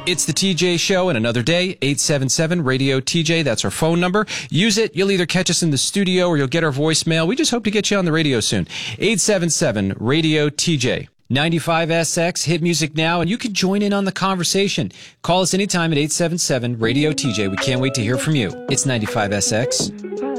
It's the TJ Show and another day, 877-RADIO-TJ. That's our phone number. Use it. You'll either catch us in the studio or you'll get our voicemail. We just hope to get you on the radio soon. 877-RADIO-TJ. 95SX, hit music now, and you can join in on the conversation. Call us anytime at 877-RADIO-TJ. We can't wait to hear from you. It's 95SX.